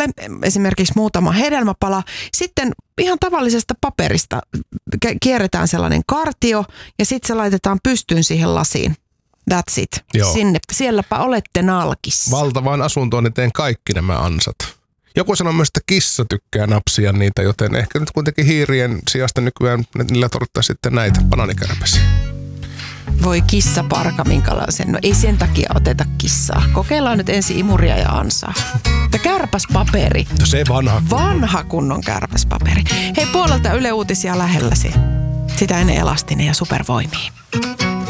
esimerkiksi muutama hedelmäpala. Sitten ihan tavallisesta paperista kierretään sellainen kartio ja sitten se laitetaan pystyyn siihen lasiin. That's it. Sielläpä olette nalkissa. Valtavaan asuntoon niin teen kaikki nämä ansat. Joku sanoo myös, että kissa tykkää napsia niitä, joten ehkä nyt kuitenkin hiirien sijasta nykyään niillä torttaa sitten näitä banaanikärpäsiä. Voi kissaparka, minkälaisen. No ei sen takia oteta kissaa. Kokeillaan nyt ensin imuria ja ansaa. Mutta kärpäspaperi. No se vanha kunnon kärpäspaperi. Hei, puolelta Yle Uutisia lähelläsi. Sitä ennen Elastinen ja Supervoimia.